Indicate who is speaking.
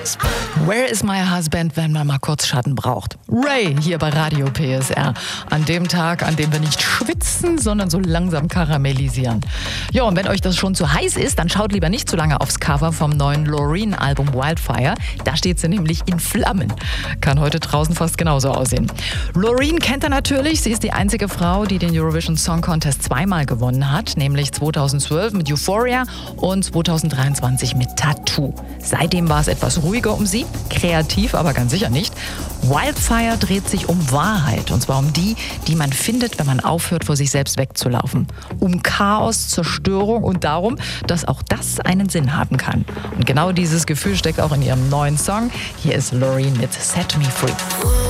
Speaker 1: Where is my husband, wenn man mal kurz Schatten braucht? Ray hier bei Radio PSR. An dem Tag, an dem wir nicht schwitzen, sondern so langsam karamellisieren. Ja, und wenn euch das schon zu heiß ist, dann schaut lieber nicht zu lange aufs Cover vom neuen Loreen-Album Wildfire. Da steht sie nämlich in Flammen. Kann heute draußen fast genauso aussehen. Loreen kennt ihr natürlich. Sie ist die einzige Frau, die den Eurovision Song Contest zweimal gewonnen hat. Nämlich 2012 mit Euphoria und 2023 mit Tattoo. Seitdem war es etwas ruhiger um sie. Kreativ, aber ganz sicher nicht. Wildfire dreht sich um Wahrheit. Und zwar um die, die man findet, wenn man aufhört, vor sich selbst wegzulaufen. Um Chaos, Zerstörung und darum, dass auch das einen Sinn haben kann. Und genau dieses Gefühl steckt auch in ihrem neuen Song. Hier ist Loreen mit Set Me Free.